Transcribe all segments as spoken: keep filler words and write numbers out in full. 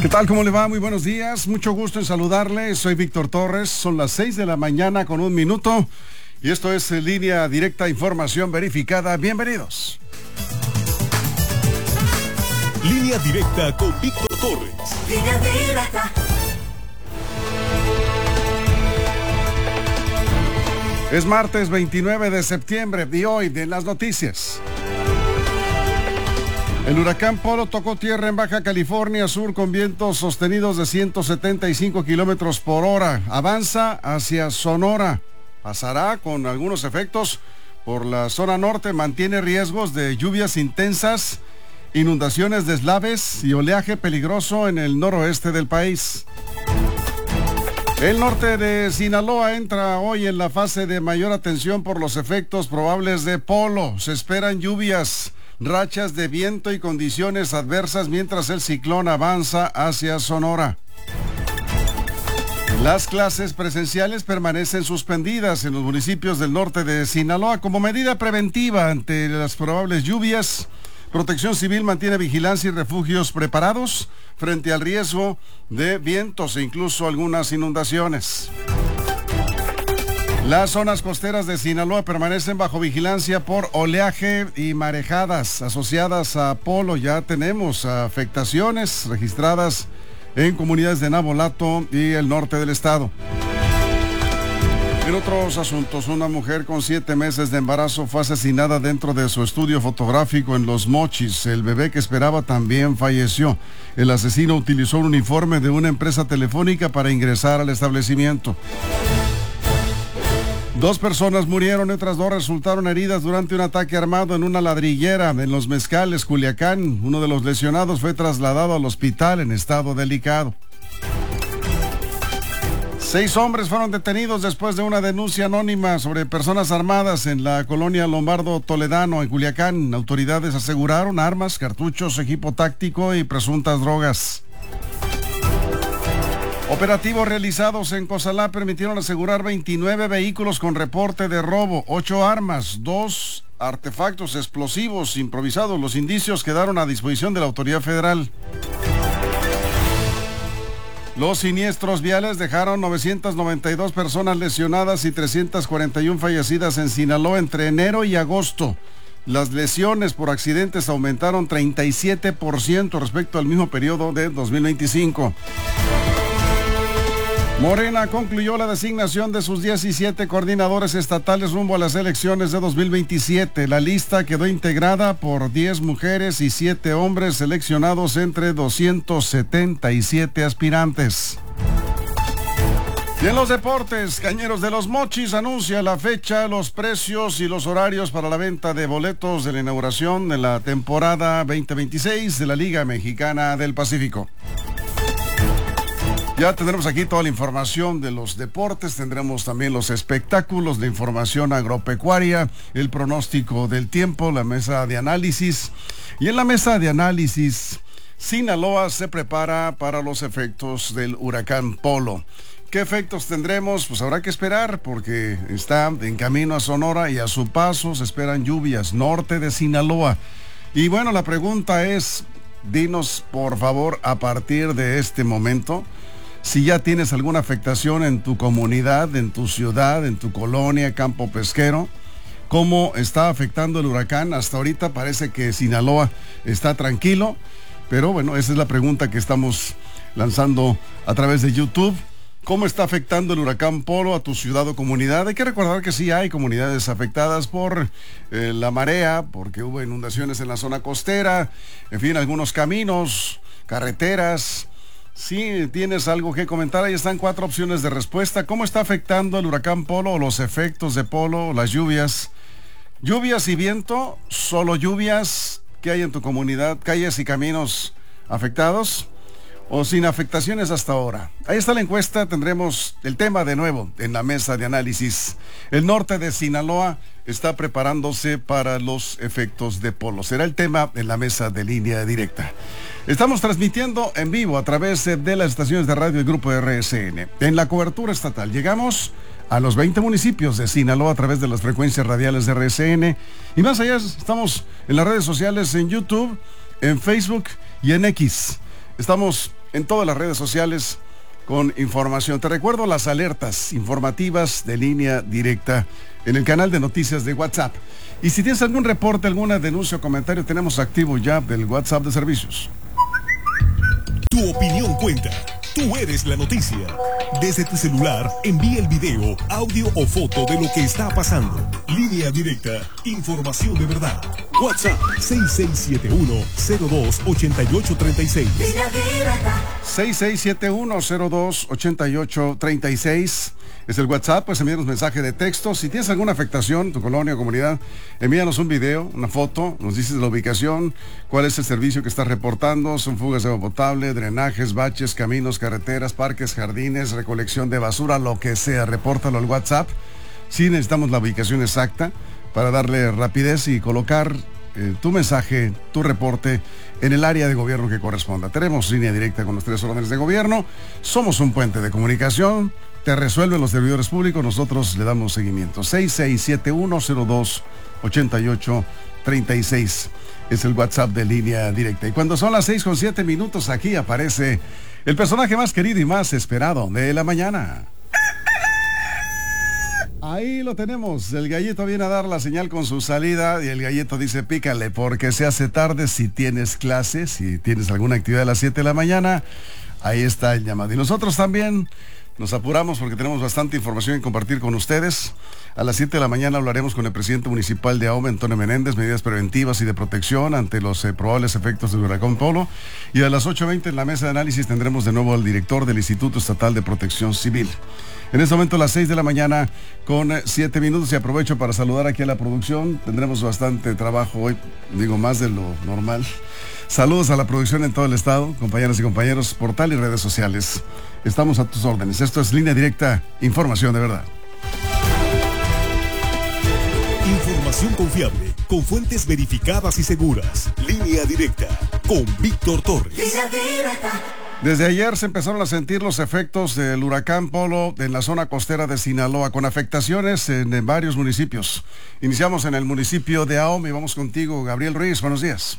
¿Qué tal? ¿Cómo le va? Muy buenos días. Mucho gusto en saludarle. Soy Víctor Torres. Son las seis de la mañana con un minuto. Y esto es Línea Directa, información verificada. Bienvenidos. Línea Directa con Víctor Torres. Línea Directa. Es martes veintinueve de septiembre y hoy de las noticias. El huracán Polo tocó tierra en Baja California Sur con vientos sostenidos de ciento setenta y cinco kilómetros por hora. Avanza hacia Sonora. Pasará con algunos efectos por la zona norte. Mantiene riesgos de lluvias intensas, inundaciones, deslaves y oleaje peligroso en el noroeste del país. El norte de Sinaloa entra hoy en la fase de mayor atención por los efectos probables de Polo. Se esperan lluvias, rachas de viento y condiciones adversas mientras el ciclón avanza hacia Sonora. Las clases presenciales permanecen suspendidas en los municipios del norte de Sinaloa como medida preventiva ante las probables lluvias. Protección Civil mantiene vigilancia y refugios preparados frente al riesgo de vientos e incluso algunas inundaciones. Las zonas costeras de Sinaloa permanecen bajo vigilancia por oleaje y marejadas asociadas a Polo. Ya tenemos afectaciones registradas en comunidades de Navolato y el norte del estado. En otros asuntos, una mujer con siete meses de embarazo fue asesinada dentro de su estudio fotográfico en Los Mochis. El bebé que esperaba también falleció. El asesino utilizó un uniforme de una empresa telefónica para ingresar al establecimiento. Dos personas murieron y otras dos resultaron heridas durante un ataque armado en una ladrillera en Los Mezcales, Culiacán. Uno de los lesionados fue trasladado al hospital en estado delicado. Seis hombres fueron detenidos después de una denuncia anónima sobre personas armadas en la colonia Lombardo Toledano, en Culiacán. Autoridades aseguraron armas, cartuchos, equipo táctico y presuntas drogas. Operativos realizados en Cozalá permitieron asegurar veintinueve vehículos con reporte de robo, ocho armas, dos artefactos explosivos improvisados. Los indicios quedaron a disposición de la autoridad federal. Los siniestros viales dejaron novecientas noventa y dos personas lesionadas y trescientas cuarenta y una fallecidas en Sinaloa entre enero y agosto. Las lesiones por accidentes aumentaron treinta y siete por ciento respecto al mismo periodo de dos mil veinticinco. Morena concluyó la designación de sus diecisiete coordinadores estatales rumbo a las elecciones de dos mil veintisiete. La lista quedó integrada por diez mujeres y siete hombres seleccionados entre doscientos setenta y siete aspirantes. Y en los deportes, Cañeros de Los Mochis anuncia la fecha, los precios y los horarios para la venta de boletos de la inauguración de la temporada veinte veintiséis de la Liga Mexicana del Pacífico. Ya tendremos aquí toda la información de los deportes, tendremos también los espectáculos, la información agropecuaria, el pronóstico del tiempo, la mesa de análisis. Y en la mesa de análisis, Sinaloa se prepara para los efectos del huracán Polo. ¿Qué efectos tendremos? Pues habrá que esperar porque está en camino a Sonora y a su paso se esperan lluvias norte de Sinaloa. Y bueno, la pregunta es, dinos por favor a partir de este momento, si ya tienes alguna afectación en tu comunidad, en tu ciudad, en tu colonia, campo pesquero, ¿cómo está afectando el huracán? Hasta ahorita parece que Sinaloa está tranquilo, pero bueno, esa es la pregunta que estamos lanzando a través de YouTube. ¿Cómo está afectando el huracán Polo a tu ciudad o comunidad? Hay que recordar que sí hay comunidades afectadas por eh, la marea, porque hubo inundaciones en la zona costera, en fin, algunos caminos, carreteras. Si tienes algo que comentar, ahí están cuatro opciones de respuesta. ¿Cómo está afectando el huracán Polo o los efectos de Polo, las lluvias? Lluvias y viento, solo lluvias. ¿Qué hay en tu comunidad? ¿Calles y caminos afectados o sin afectaciones hasta ahora? Ahí está la encuesta, tendremos el tema de nuevo en la mesa de análisis. El norte de Sinaloa está preparándose para los efectos de Polo. Será el tema en la mesa de Línea Directa. Estamos transmitiendo en vivo a través de las estaciones de radio del Grupo R S N. En la cobertura estatal llegamos a los veinte municipios de Sinaloa a través de las frecuencias radiales de R S N. Y más allá, estamos en las redes sociales, en YouTube, en Facebook y en X. Estamos en todas las redes sociales con información. Te recuerdo las alertas informativas de Línea Directa en el canal de noticias de WhatsApp. Y si tienes algún reporte, alguna denuncia o comentario, tenemos activo ya el WhatsApp de servicios. Tu opinión cuenta. Tú eres la noticia. Desde tu celular, envía el video, audio o foto de lo que está pasando. Línea Directa, información de verdad. WhatsApp seis seis siete uno, cero dos, ocho ocho tres seis. seis seis siete uno, cero dos, ocho ocho tres seis es el WhatsApp. Pues envíanos mensaje de texto. Si tienes alguna afectación en tu colonia o comunidad, envíanos un video, una foto, nos dices la ubicación, cuál es el servicio que estás reportando, son fugas de agua potable, drenajes, baches, caminos, carreteras, parques, jardines, recolección de basura, lo que sea, repórtalo al WhatsApp. Sí necesitamos la ubicación exacta para darle rapidez y colocar eh, tu mensaje, tu reporte en el área de gobierno que corresponda. Tenemos línea directa con los tres órdenes de gobierno, somos un puente de comunicación, te resuelven los servidores públicos, nosotros le damos seguimiento. seis seis siete uno, cero dos, ocho ocho tres seis es el WhatsApp de Línea Directa. Y cuando son las seis con siete minutos, aquí aparece el personaje más querido y más esperado de la mañana. Ahí lo tenemos, el gallito viene a dar la señal con su salida y el gallito dice pícale porque se hace tarde si tienes clases, si tienes alguna actividad a las siete de la mañana, ahí está el llamado. Y nosotros también nos apuramos porque tenemos bastante información que compartir con ustedes. A las siete de la mañana hablaremos con el presidente municipal de Ahome, Antonio Menéndez, medidas preventivas y de protección ante los eh, probables efectos del huracán Polo. Y a las ocho veinte en la mesa de análisis tendremos de nuevo al director del Instituto Estatal de Protección Civil. En este momento a las seis de la mañana con siete minutos y aprovecho para saludar aquí a la producción. Tendremos bastante trabajo hoy, digo más de lo normal. Saludos a la producción en todo el estado, compañeras y compañeros, portal y redes sociales. Estamos a tus órdenes. Esto es Línea Directa, información de verdad. Información confiable, con fuentes verificadas y seguras. Línea Directa, con Víctor Torres. Línea Directa. Desde ayer se empezaron a sentir los efectos del huracán Polo en la zona costera de Sinaloa, con afectaciones en, en varios municipios. Iniciamos en el municipio de Ahome y vamos contigo, Gabriel Ruiz. Buenos días.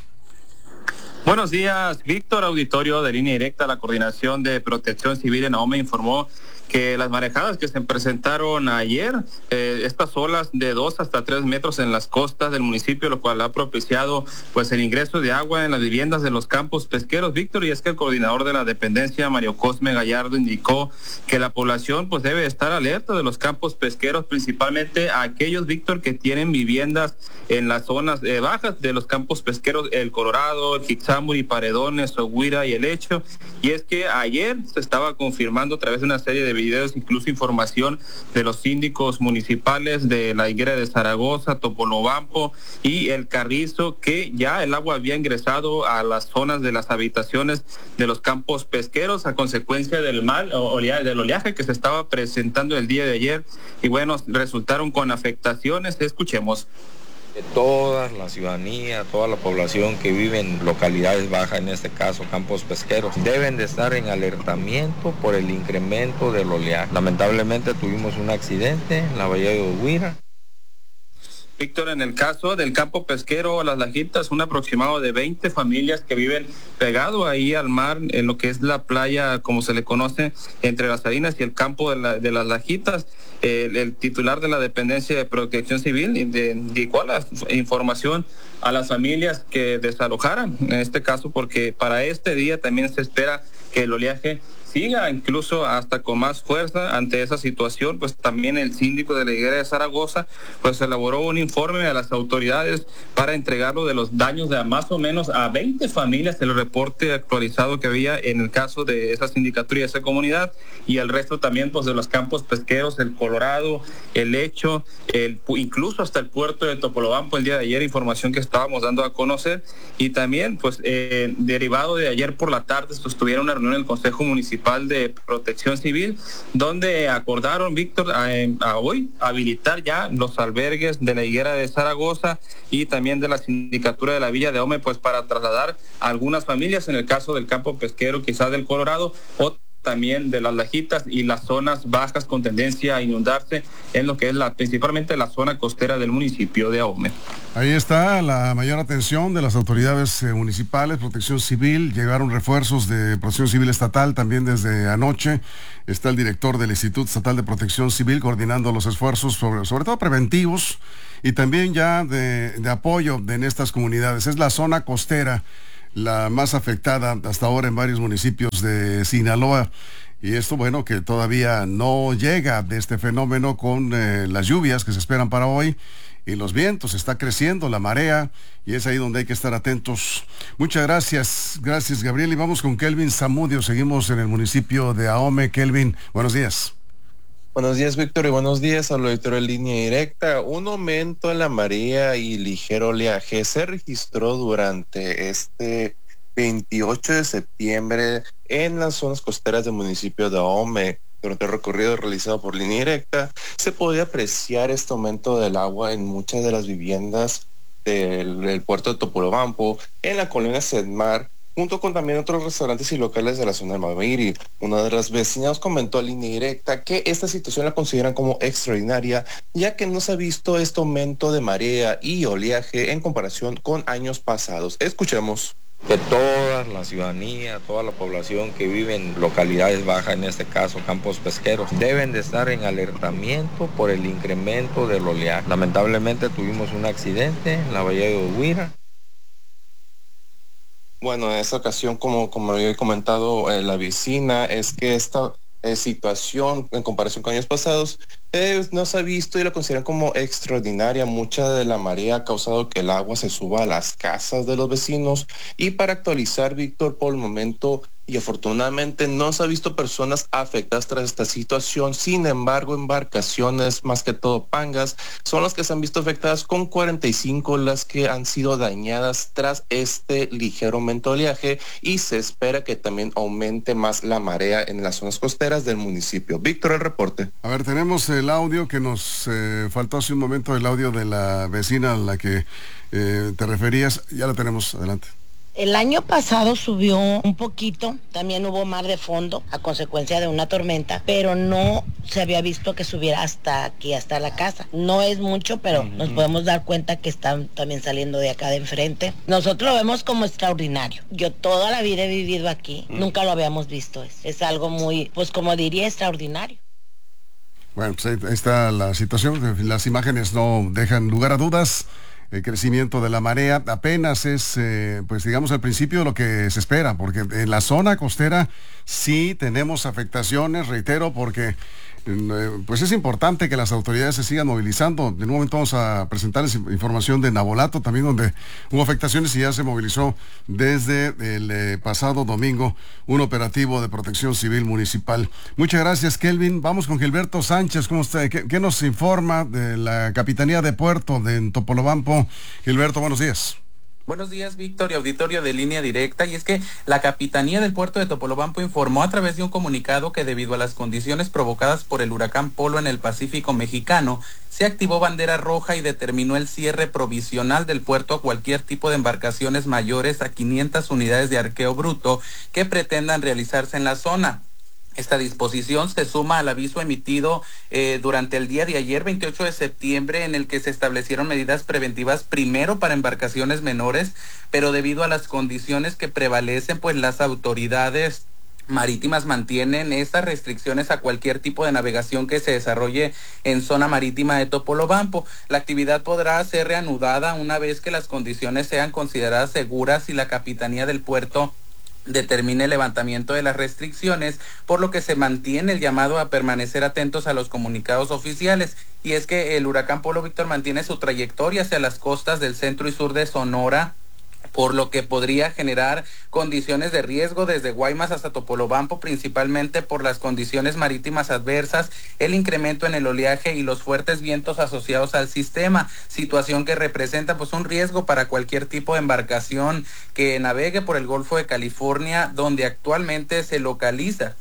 Buenos días, Víctor. Auditorio de Línea Directa. La Coordinación de Protección Civil en Ahome informó que las marejadas que se presentaron ayer, eh, estas olas de dos hasta tres metros en las costas del municipio, lo cual ha propiciado pues el ingreso de agua en las viviendas de los campos pesqueros, Víctor, y es que el coordinador de la dependencia, Mario Cosme Gallardo, indicó que la población pues debe estar alerta de los campos pesqueros, principalmente a aquellos, Víctor, que tienen viviendas en las zonas eh, bajas de los campos pesqueros, el Colorado, el Quixamuri, Paredones, Oguira y el Hecho, y es que ayer se estaba confirmando a través de una serie de videos, incluso información de los síndicos municipales de la Higuera de Zaragoza, Topolobampo y el Carrizo, que ya el agua había ingresado a las zonas de las habitaciones de los campos pesqueros a consecuencia del mal oleaje, del oleaje que se estaba presentando el día de ayer, y bueno, resultaron con afectaciones. Escuchemos. De toda la ciudadanía, toda la población que vive en localidades bajas, en este caso campos pesqueros, deben de estar en alertamiento por el incremento del oleaje. Lamentablemente tuvimos un accidente en la bahía de Oguira. Víctor, en el caso del campo pesquero Las Lajitas, un aproximado de veinte familias que viven pegado ahí al mar, en lo que es la playa, como se le conoce, entre Las Salinas y el campo de, la, de Las Lajitas. El, el titular de la dependencia de Protección Civil indicó la información a las familias que desalojaran, en este caso, porque para este día también se espera que el oleaje siga incluso hasta con más fuerza. Ante esa situación, pues también el síndico de la Higuera de Zaragoza pues elaboró un informe a las autoridades para entregarlo de los daños de a más o menos a veinte familias, el reporte actualizado que había en el caso de esa sindicatura y esa comunidad, y el resto también pues de los campos pesqueros, el Colorado, el Hecho, el, incluso hasta el puerto de Topolobampo el día de ayer, información que estábamos dando a conocer. Y también pues eh, derivado de ayer por la tarde sostuvieron una reunión en el Consejo Municipal de Protección Civil, donde acordaron, Víctor, a, a hoy habilitar ya los albergues de la Higuera de Zaragoza y también de la sindicatura de la Villa de Ahome, pues para trasladar a algunas familias, en el caso del campo pesquero, quizás del Colorado, otras también de las lajitas y las zonas bajas con tendencia a inundarse en lo que es la principalmente la zona costera del municipio de Ahome. Ahí está la mayor atención de las autoridades eh, municipales, Protección Civil. Llegaron refuerzos de Protección Civil Estatal también desde anoche. Está el director del Instituto Estatal de Protección Civil coordinando los esfuerzos, sobre, sobre todo preventivos y también ya de, de apoyo de, en estas comunidades. Es la zona costera la más afectada hasta ahora en varios municipios de Sinaloa. Y esto, bueno, que todavía no llega de este fenómeno con eh, las lluvias que se esperan para hoy y los vientos, está creciendo la marea y es ahí donde hay que estar atentos. Muchas gracias, gracias Gabriel. Y vamos con Kelvin Zamudio, seguimos en el municipio de Ahome. Kelvin, buenos días. Buenos días, Víctor, y buenos días al auditorio en línea directa. Un aumento en la marea y ligero oleaje se registró durante este veintiocho de septiembre en las zonas costeras del municipio de Ahome. Durante el recorrido realizado por línea directa, se podía apreciar este aumento del agua en muchas de las viviendas del, del puerto de Topolobampo, en la colonia Sedmar, junto con también otros restaurantes y locales de la zona de Maviri. Una de las vecinas comentó a línea directa que esta situación la consideran como extraordinaria, ya que no se ha visto este aumento de marea y oleaje en comparación con años pasados. Escuchemos. Que toda la ciudadanía, toda la población que vive en localidades bajas, en este caso campos pesqueros, deben de estar en alertamiento por el incremento del oleaje. Lamentablemente tuvimos un accidente en la bahía de Oduira. Bueno, en esta ocasión, como, como había comentado eh, la vecina, es que esta eh, situación, en comparación con años pasados, eh, no se ha visto y la consideran como extraordinaria. Mucha de la marea ha causado que el agua se suba a las casas de los vecinos. Y para actualizar, Víctor, por el momento, y afortunadamente no se ha visto personas afectadas tras esta situación. Sin embargo, embarcaciones, más que todo pangas, son las que se han visto afectadas, con cuarenta y cinco las que han sido dañadas tras este ligero aumento de oleaje, y se espera que también aumente más la marea en las zonas costeras del municipio. Víctor, el reporte. A ver, tenemos el audio que nos eh, faltó hace un momento, el audio de la vecina a la que eh, te referías. Ya lo tenemos, adelante. El año pasado subió un poquito, también hubo mar de fondo a consecuencia de una tormenta, pero no se había visto que subiera hasta aquí, hasta la casa. No es mucho, pero uh-huh. nos podemos dar cuenta que están también saliendo de acá de enfrente. Nosotros lo vemos como extraordinario. Yo toda la vida he vivido aquí, uh-huh. nunca lo habíamos visto. Es, es algo muy, pues como diría, extraordinario. Bueno, pues ahí está la situación. Las imágenes no dejan lugar a dudas. El crecimiento de la marea apenas es, eh, pues digamos, al principio de lo que se espera, porque en la zona costera sí tenemos afectaciones, reitero, porque eh, pues es importante que las autoridades se sigan movilizando. En un momento vamos a presentarles información de Navolato, también donde hubo afectaciones y ya se movilizó desde el eh, pasado domingo un operativo de protección civil municipal. Muchas gracias, Kelvin. Vamos con Gilberto Sánchez. ¿Cómo está? ¿Qué, qué nos informa de la Capitanía de Puerto de Topolobampo? Gilberto, buenos días. Buenos días, Víctor y auditorio de Línea Directa. Y es que la Capitanía del Puerto de Topolobampo informó a través de un comunicado que debido a las condiciones provocadas por el huracán Polo en el Pacífico mexicano, se activó bandera roja y determinó el cierre provisional del puerto a cualquier tipo de embarcaciones mayores a quinientas unidades de arqueo bruto que pretendan realizarse en la zona. Esta disposición se suma al aviso emitido eh, durante el día de ayer, veintiocho de septiembre, en el que se establecieron medidas preventivas primero para embarcaciones menores, pero debido a las condiciones que prevalecen, pues las autoridades marítimas mantienen estas restricciones a cualquier tipo de navegación que se desarrolle en zona marítima de Topolobampo. La actividad podrá ser reanudada una vez que las condiciones sean consideradas seguras y la Capitanía del Puerto determine el levantamiento de las restricciones, por lo que se mantiene el llamado a permanecer atentos a los comunicados oficiales. Y es que el huracán Polo, Víctor, mantiene su trayectoria hacia las costas del centro y sur de Sonora, por lo que podría generar condiciones de riesgo desde Guaymas hasta Topolobampo, principalmente por las condiciones marítimas adversas, el incremento en el oleaje y los fuertes vientos asociados al sistema, situación que representa pues un riesgo para cualquier tipo de embarcación que navegue por el Golfo de California, donde actualmente se localiza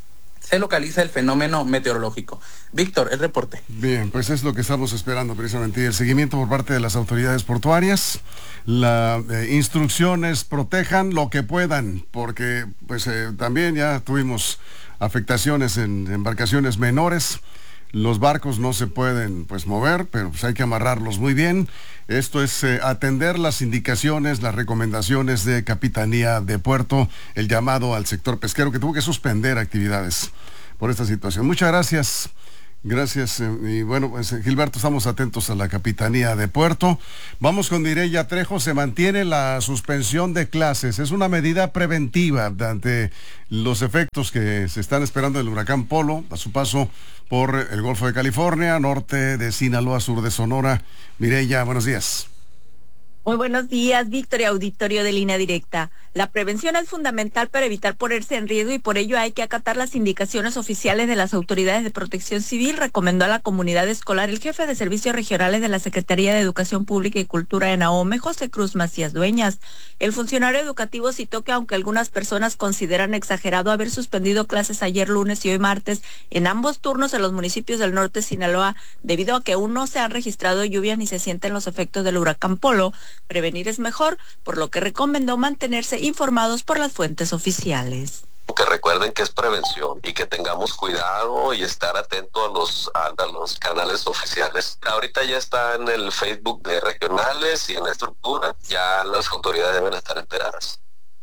se localiza el fenómeno meteorológico. Víctor, el reporte. Bien, pues es lo que estamos esperando precisamente, el seguimiento por parte de las autoridades portuarias. Las eh, instrucciones, protejan lo que puedan, porque pues eh, también ya tuvimos afectaciones en embarcaciones menores. Los barcos no se pueden pues mover, pero pues hay que amarrarlos muy bien. Esto es eh, atender las indicaciones, las recomendaciones de Capitanía de Puerto, el llamado al sector pesquero que tuvo que suspender actividades por esta situación. Muchas gracias. Gracias. Eh, y bueno, pues Gilberto, estamos atentos a la Capitanía de Puerto. Vamos con Mireya Trejo. Se mantiene la suspensión de clases. Es una medida preventiva ante los efectos que se están esperando del huracán Polo a su paso por el Golfo de California, norte de Sinaloa, sur de Sonora. Mireya, buenos días. Muy buenos días, Víctor y auditorio de Línea Directa. La prevención es fundamental para evitar ponerse en riesgo y por ello hay que acatar las indicaciones oficiales de las autoridades de protección civil, recomendó a la comunidad escolar el jefe de servicios regionales de la Secretaría de Educación Pública y Cultura en AOME, José Cruz Macías Dueñas. El funcionario educativo citó que aunque algunas personas consideran exagerado haber suspendido clases ayer lunes y hoy martes en ambos turnos en los municipios del norte de Sinaloa, debido a que aún no se han registrado lluvias ni se sienten los efectos del huracán Polo, prevenir es mejor, por lo que recomendó mantenerse informados por las fuentes oficiales. Que recuerden que es prevención y que tengamos cuidado y estar atentos a los, a, a los canales oficiales. Ahorita ya está en el Facebook de regionales y en la estructura, ya las autoridades deben estar enteradas.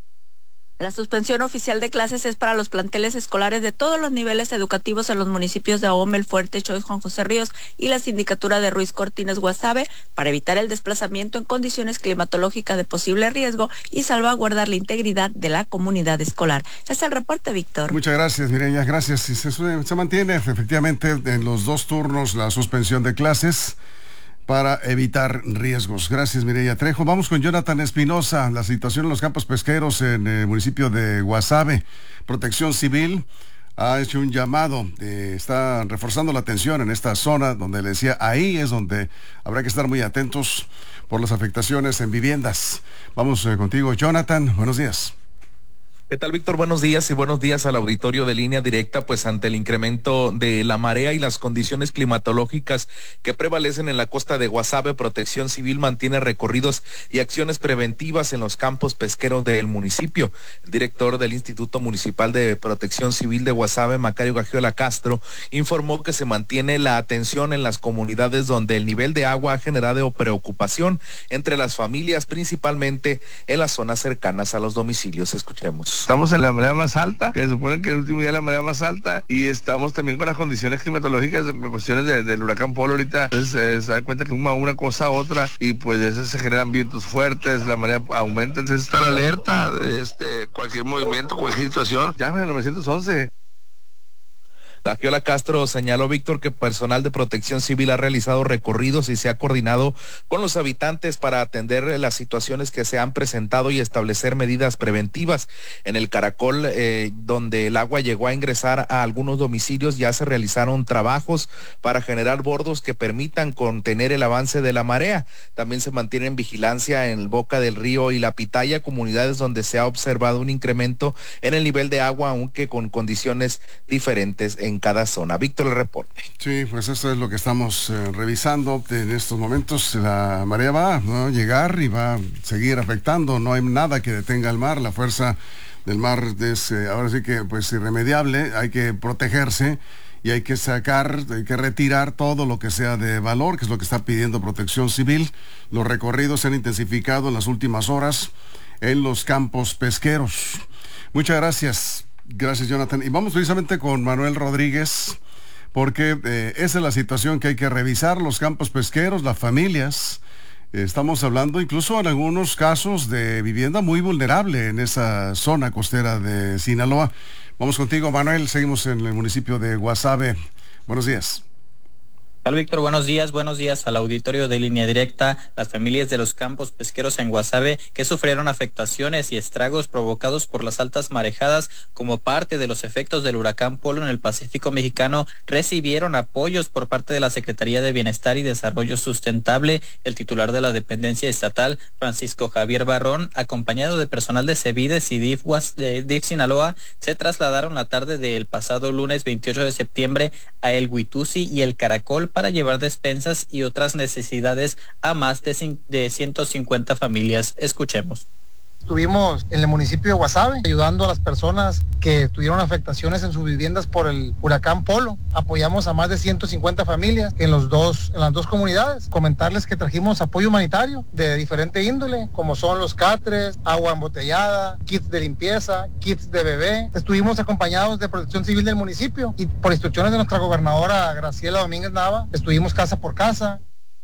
La suspensión oficial de clases es para los planteles escolares de todos los niveles educativos en los municipios de Ahome, El Fuerte, Choix, Juan José Ríos y la sindicatura de Ruiz Cortines, Guasave, para evitar el desplazamiento en condiciones climatológicas de posible riesgo y salvaguardar la integridad de la comunidad escolar. Ese es el reporte, Víctor. Muchas gracias, Mireya, gracias. Y se, se mantiene efectivamente en los dos turnos la suspensión de clases para evitar riesgos. Gracias, Mireya Trejo. Vamos con Jonathan Espinosa. La situación en los campos pesqueros en el municipio de Guasave. Protección Civil ha hecho un llamado, eh, está reforzando la atención en esta zona donde le decía, ahí es donde habrá que estar muy atentos por las afectaciones en viviendas. Vamos eh, contigo, Jonathan. Buenos días. ¿Qué tal, Víctor? Buenos días y buenos días al auditorio de Línea Directa. Pues ante el incremento de la marea y las condiciones climatológicas que prevalecen en la costa de Guasave, Protección Civil mantiene recorridos y acciones preventivas en los campos pesqueros del municipio. El director del Instituto Municipal de Protección Civil de Guasave, Macario Gagiola Castro, informó que se mantiene la atención en las comunidades donde el nivel de agua ha generado preocupación entre las familias, principalmente en las zonas cercanas a los domicilios. Escuchemos. Estamos en la marea más alta, que se supone que el último día es la marea más alta, y estamos también con las condiciones climatológicas, cuestiones de, del huracán Polo ahorita. Entonces eh, se da cuenta que una, una cosa a otra, y pues de eso se generan vientos fuertes, la marea aumenta, entonces estar alerta de este, cualquier movimiento, cualquier situación. Llamen al nueve once. Gagiola Castro señaló, Víctor, que personal de Protección Civil ha realizado recorridos y se ha coordinado con los habitantes para atender las situaciones que se han presentado y establecer medidas preventivas. En el Caracol, eh, donde el agua llegó a ingresar a algunos domicilios, ya se realizaron trabajos para generar bordos que permitan contener el avance de la marea. También se mantiene en vigilancia en Boca del Río y La Pitaya, comunidades donde se ha observado un incremento en el nivel de agua, aunque con condiciones diferentes en en cada zona. Víctor, el reporte. Sí, pues eso es lo que estamos eh, revisando en estos momentos. La marea va, ¿no? a llegar y va a seguir afectando. No hay nada que detenga el mar. La fuerza del mar es eh, ahora sí que pues irremediable. Hay que protegerse y hay que sacar, hay que retirar todo lo que sea de valor, que es lo que está pidiendo Protección Civil. Los recorridos se han intensificado en las últimas horas en los campos pesqueros. Muchas gracias. Gracias, Jonathan. Y vamos precisamente con Manuel Rodríguez, porque eh, esa es la situación que hay que revisar, los campos pesqueros, las familias. Eh, estamos hablando incluso en algunos casos de vivienda muy vulnerable en esa zona costera de Sinaloa. Vamos contigo, Manuel. Seguimos en el municipio de Guasave. Buenos días. Hola Víctor, buenos días, buenos días al auditorio de Línea Directa. Las familias de los campos pesqueros en Guasave que sufrieron afectaciones y estragos provocados por las altas marejadas como parte de los efectos del huracán Polo en el Pacífico mexicano recibieron apoyos por parte de la Secretaría de Bienestar y Desarrollo Sustentable. El titular de la dependencia estatal, Francisco Javier Barrón, acompañado de personal de Cevides y D I F, de D I F Sinaloa, se trasladaron la tarde del pasado lunes veintiocho de septiembre a El Huitusi y El Caracol para llevar despensas y otras necesidades a más de, de ciento cincuenta familias. Escuchemos. Estuvimos en el municipio de Guasave ayudando a las personas que tuvieron afectaciones en sus viviendas por el huracán Polo. Apoyamos a más de ciento cincuenta familias en, los dos, en las dos comunidades. Comentarles que trajimos apoyo humanitario de diferente índole, como son los catres, agua embotellada, kits de limpieza, kits de bebé. Estuvimos acompañados de Protección Civil del municipio y por instrucciones de nuestra gobernadora Graciela Domínguez Nava, estuvimos casa por casa.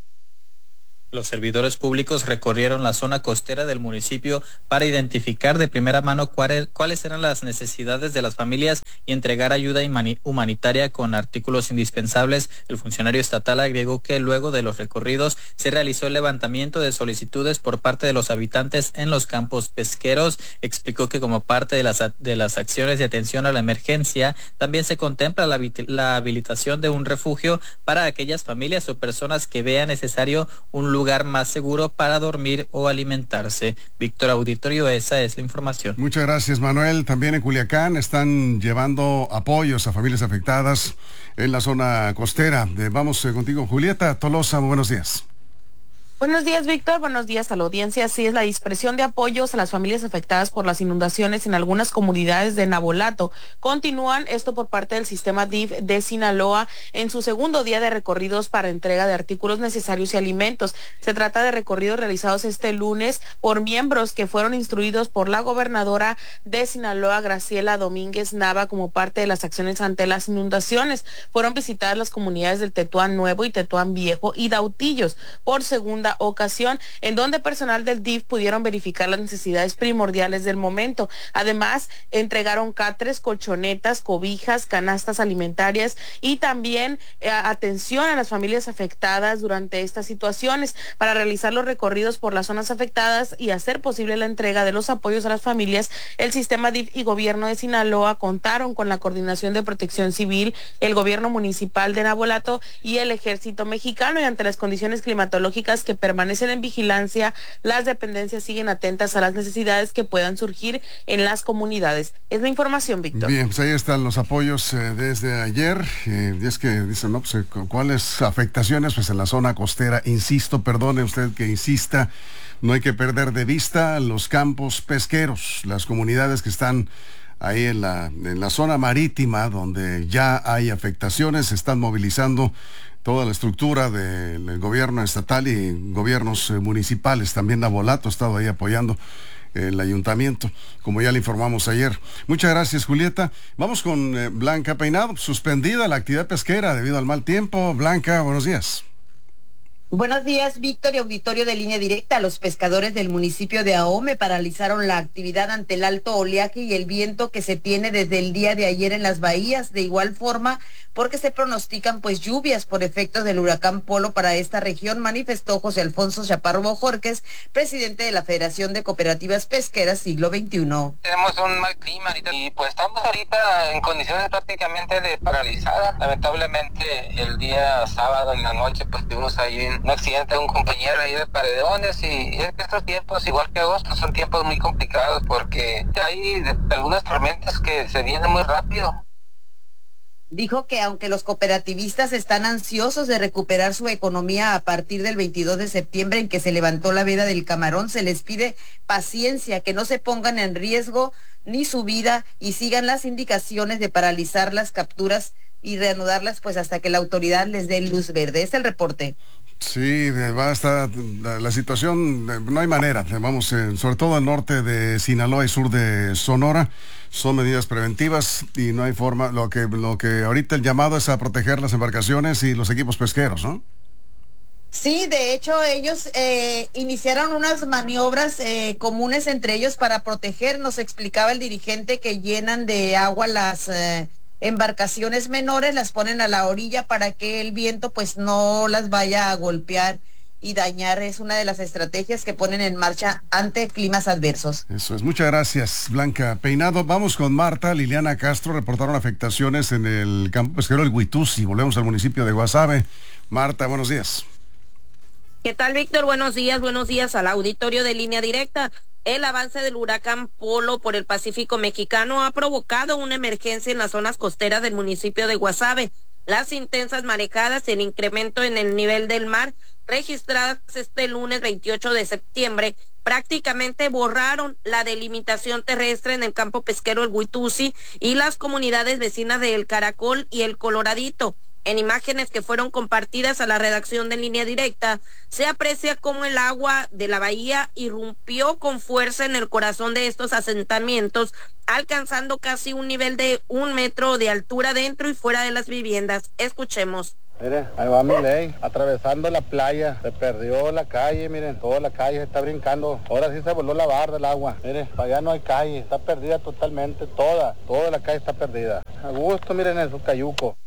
Los servidores públicos recorrieron la zona costera del municipio para identificar de primera mano cuáles eran las necesidades de las familias y entregar ayuda humanitaria con artículos indispensables. El funcionario estatal agregó que luego de los recorridos se realizó el levantamiento de solicitudes por parte de los habitantes en los campos pesqueros. Explicó que como parte de las, de las acciones de atención a la emergencia, también se contempla la, la habilitación de un refugio para aquellas familias o personas que vean necesario un lugar más seguro para dormir o alimentarse. Víctor Auditorio, esa es la información. Muchas gracias, Manuel. También en Culiacán están llevando apoyos a familias afectadas en la zona costera. Vamos eh, contigo, Julieta Tolosa, buenos días. Buenos días, Víctor. Buenos días a la audiencia. Así es, la dispersión de apoyos a las familias afectadas por las inundaciones en algunas comunidades de Navolato continúan, esto por parte del sistema D I F de Sinaloa, en su segundo día de recorridos para entrega de artículos necesarios y alimentos. Se trata de recorridos realizados este lunes por miembros que fueron instruidos por la gobernadora de Sinaloa, Graciela Domínguez Nava, como parte de las acciones ante las inundaciones. Fueron visitadas las comunidades del Tetuán Nuevo y Tetuán Viejo y Dautillos por segunda ocasión, en donde personal del D I F pudieron verificar las necesidades primordiales del momento. Además, entregaron catres, colchonetas, cobijas, canastas alimentarias y también eh, atención a las familias afectadas durante estas situaciones para realizar los recorridos por las zonas afectadas y hacer posible la entrega de los apoyos a las familias. El sistema D I F y gobierno de Sinaloa contaron con la coordinación de Protección Civil, el gobierno municipal de Navolato y el ejército mexicano, y ante las condiciones climatológicas que permanecen en vigilancia, las dependencias siguen atentas a las necesidades que puedan surgir en las comunidades. Es la información, Víctor. Bien, pues ahí están los apoyos eh, desde ayer. Eh, y es que dicen, no, pues, eh, ¿cuáles afectaciones? Pues en la zona costera, insisto, perdone usted que insista, no hay que perder de vista los campos pesqueros, las comunidades que están ahí en la, en la zona marítima, donde ya hay afectaciones, se están movilizando toda la estructura del gobierno estatal y gobiernos eh, municipales. También Navolato ha estado ahí apoyando el ayuntamiento, como ya le informamos ayer. Muchas gracias, Julieta. Vamos con eh, Blanca Peinado. Suspendida la actividad pesquera debido al mal tiempo. Blanca, buenos días. Buenos días, Víctor y auditorio de Línea Directa. Los pescadores del municipio de Ahome paralizaron la actividad ante el alto oleaje y el viento que se tiene desde el día de ayer en las bahías. De igual forma, porque se pronostican pues lluvias por efectos del huracán Polo para esta región, manifestó José Alfonso Chaparro Bojorquez, presidente de la Federación de Cooperativas Pesqueras Siglo veintiuno. Tenemos un mal clima ahorita y pues estamos ahorita en condiciones prácticamente de paralizada. Lamentablemente el día sábado en la noche pues tuvimos ahí un accidente de un compañero ahí de Paredones, y es que estos tiempos, igual que agosto, son tiempos muy complicados porque hay algunas tormentas que se vienen muy rápido. Dijo que aunque los cooperativistas están ansiosos de recuperar su economía a partir del veintidós de septiembre en que se levantó la veda del camarón, se les pide paciencia, que no se pongan en riesgo ni su vida y sigan las indicaciones de paralizar las capturas y reanudarlas pues hasta que la autoridad les dé luz verde. Es el reporte. Sí, va a estar la, la situación, no hay manera, vamos, eh, sobre todo al norte de Sinaloa y sur de Sonora, son medidas preventivas y no hay forma, lo que, lo que ahorita el llamado es a proteger las embarcaciones y los equipos pesqueros, ¿no? Sí, de hecho ellos eh, iniciaron unas maniobras eh, comunes entre ellos para proteger, nos explicaba el dirigente, que llenan de agua las... Eh, embarcaciones menores, las ponen a la orilla para que el viento pues no las vaya a golpear y dañar. Es una de las estrategias que ponen en marcha ante climas adversos. Eso es, muchas gracias, Blanca Peinado. Vamos con Marta. Liliana Castro reportaron afectaciones en el campo pesquero El Huitusi. Volvemos al municipio de Guasave. Marta, buenos días. ¿Qué tal, Víctor? Buenos días, buenos días al auditorio de Línea Directa. El avance del huracán Polo por el Pacífico mexicano ha provocado una emergencia en las zonas costeras del municipio de Guasave. Las intensas marejadas y el incremento en el nivel del mar registradas este lunes veintiocho de septiembre prácticamente borraron la delimitación terrestre en el campo pesquero El Huitusi y las comunidades vecinas de El Caracol y El Coloradito. En imágenes que fueron compartidas a la redacción de Línea Directa, se aprecia cómo el agua de la bahía irrumpió con fuerza en el corazón de estos asentamientos, alcanzando casi un nivel de un metro de altura dentro y fuera de las viviendas. Escuchemos. Mire, ahí va mi ley, atravesando la playa, se perdió la calle, miren, toda la calle se está brincando, ahora sí se voló la barra del agua, mire, para allá no hay calle, está perdida totalmente, toda, toda la calle está perdida. A gusto, miren en su cayuco.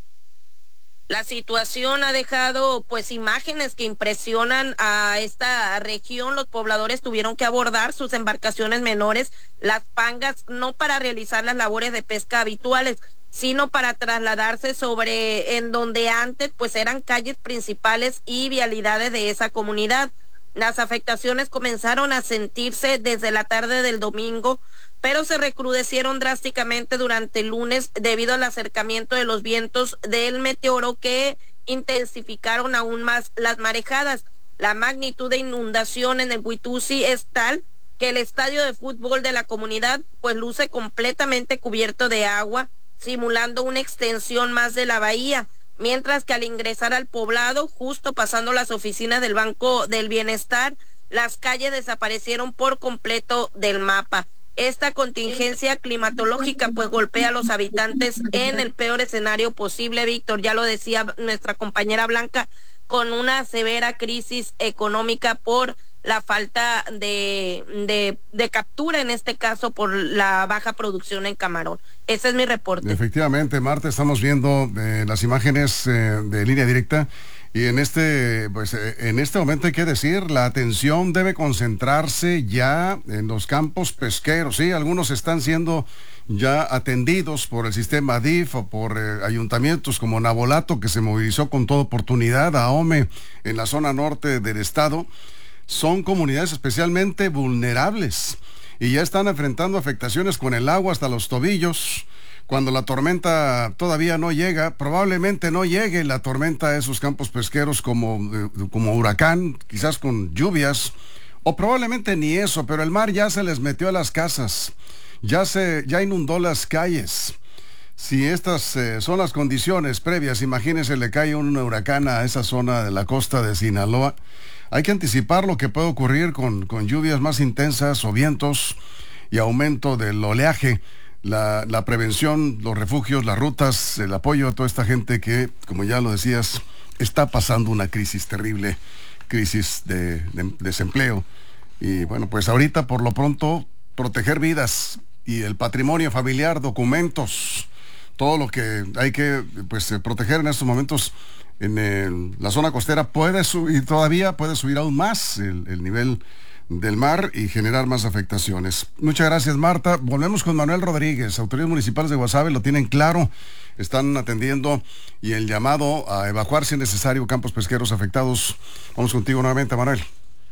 La situación ha dejado pues imágenes que impresionan a esta región. Los pobladores tuvieron que abordar sus embarcaciones menores, las pangas, no para realizar las labores de pesca habituales, sino para trasladarse sobre en donde antes pues eran calles principales y vialidades de esa comunidad. Las afectaciones comenzaron a sentirse desde la tarde del domingo, pero se recrudecieron drásticamente durante el lunes debido al acercamiento de los vientos del meteoro que intensificaron aún más las marejadas. La magnitud de inundación en el Huitusi es tal que el estadio de fútbol de la comunidad pues luce completamente cubierto de agua, simulando una extensión más de la bahía, mientras que al ingresar al poblado, justo pasando las oficinas del Banco del Bienestar, las calles desaparecieron por completo del mapa. Esta contingencia climatológica pues golpea a los habitantes en el peor escenario posible, Víctor, ya lo decía nuestra compañera Blanca, con una severa crisis económica por la falta de, de, de captura, en este caso por la baja producción en camarón. Ese es mi reporte. Efectivamente, Marta, estamos viendo eh, las imágenes eh, de Línea Directa. Y en este, pues, en este momento hay que decir, la atención debe concentrarse ya en los campos pesqueros, sí, algunos están siendo ya atendidos por el sistema D I F o por eh, ayuntamientos como Navolato, que se movilizó con toda oportunidad, Ahome, en la zona norte del estado. Son comunidades especialmente vulnerables y ya están enfrentando afectaciones con el agua hasta los tobillos. Cuando la tormenta todavía no llega, probablemente no llegue la tormenta a esos campos pesqueros como, como huracán, quizás con lluvias, o probablemente ni eso, pero el mar ya se les metió a las casas, ya, se, ya inundó las calles. Si estas eh, son las condiciones previas, imagínense, le cae un huracán a esa zona de la costa de Sinaloa. Hay que anticipar lo que puede ocurrir con, con lluvias más intensas o vientos y aumento del oleaje. La, la prevención, los refugios, las rutas, el apoyo a toda esta gente que, como ya lo decías, está pasando una crisis terrible, crisis de, de desempleo. Y bueno, pues ahorita por lo pronto proteger vidas y el patrimonio familiar, documentos, todo lo que hay que pues proteger en estos momentos en el, la zona costera puede subir, todavía puede subir aún más el, el nivel del mar y generar más afectaciones. Muchas gracias, Marta. Volvemos con Manuel Rodríguez. Autoridades municipales de Guasave lo tienen claro, están atendiendo y el llamado a evacuar si es necesario campos pesqueros afectados. Vamos contigo nuevamente, Manuel.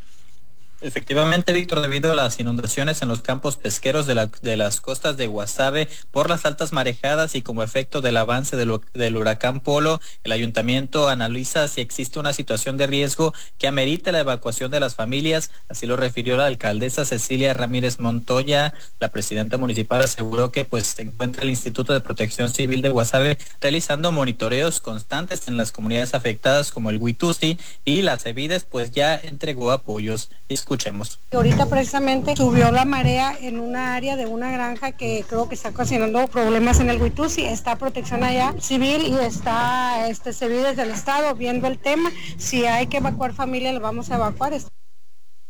Efectivamente, Víctor, debido a las inundaciones en los campos pesqueros de, la, de las costas de Guasave por las altas marejadas y como efecto del avance del, del huracán Polo, el ayuntamiento analiza si existe una situación de riesgo que amerite la evacuación de las familias. Así lo refirió la alcaldesa Cecilia Ramírez Montoya. La presidenta municipal aseguró que pues se encuentra el Instituto de Protección Civil de Guasave realizando monitoreos constantes en las comunidades afectadas como el Huitusi, y la CEVIDES pues ya entregó apoyos. Escuchemos. Ahorita precisamente subió la marea en una área de una granja que creo que está ocasionando problemas en el Huitusi. Está Protección allá Civil y está este CEVIDES del estado viendo el tema. Si hay que evacuar familia, lo vamos a evacuar.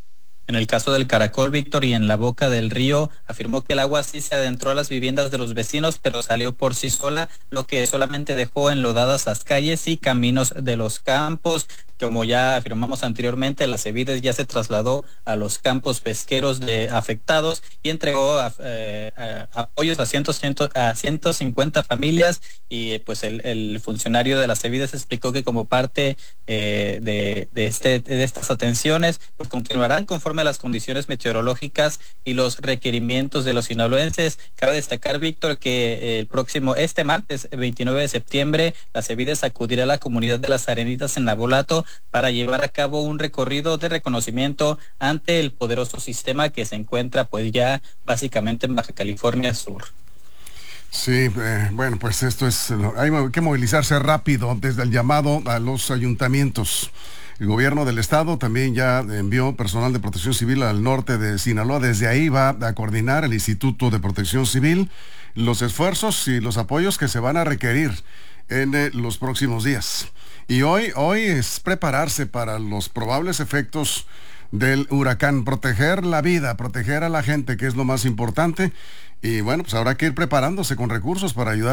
En el caso del Caracol, Víctor, y en la boca del río, afirmó que el agua sí se adentró a las viviendas de los vecinos, pero salió por sí sola, lo que solamente dejó enlodadas las calles y caminos de los campos. Como ya afirmamos anteriormente, la Cevides ya se trasladó a los campos pesqueros de afectados y entregó eh, a, apoyos a, ciento, ciento, a ciento cincuenta familias, y pues el, el funcionario de la Cevides explicó que como parte eh, de, de, este, de estas atenciones, pues continuarán conforme a las condiciones meteorológicas y los requerimientos de los sinaloenses. Cabe destacar, Víctor, que el próximo, este martes veintinueve de septiembre, la Cevides acudirá a la comunidad de las Arenitas en Navolato para llevar a cabo un recorrido de reconocimiento ante el poderoso sistema que se encuentra pues ya básicamente en Baja California Sur. Sí, eh, bueno, pues esto es, hay que movilizarse rápido desde el llamado a los ayuntamientos. El gobierno del estado también ya envió personal de protección civil al norte de Sinaloa. Desde ahí va a coordinar el Instituto de Protección Civil los esfuerzos y los apoyos que se van a requerir en eh, los próximos días. Y hoy, hoy es prepararse para los probables efectos del huracán, proteger la vida, proteger a la gente, que es lo más importante. Y bueno, pues habrá que ir preparándose con recursos para ayudar